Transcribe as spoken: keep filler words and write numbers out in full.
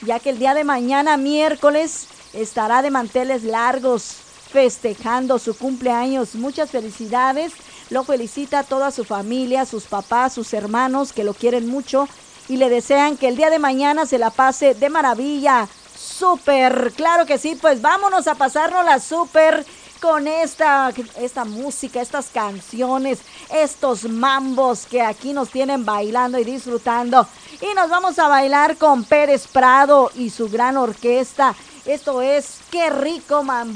ya que el día de mañana, miércoles, estará de manteles largos festejando su cumpleaños. Muchas felicidades, lo felicita a toda su familia, sus papás, sus hermanos que lo quieren mucho y le desean que el día de mañana se la pase de maravilla. Súper, claro que sí, pues vámonos a pasarnos la súper con esta, esta música, estas canciones, estos mambos que aquí nos tienen bailando y disfrutando. Y nos vamos a bailar con Pérez Prado y su gran orquesta. Esto es Qué Rico Mambo.